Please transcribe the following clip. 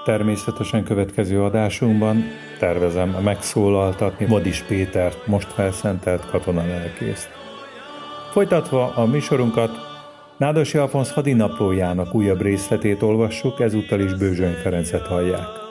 Természetesen következő adásunkban tervezem megszólaltatni Vadis Pétert, most felszentelt katonalelkészt. Folytatva a műsorunkat, Nádas Alfonz hadinaplójának újabb részletét olvassuk, ezúttal is Bőzsöny Ferencet hallják.